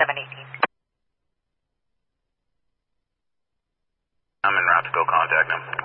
718. I'm en route to go contact him.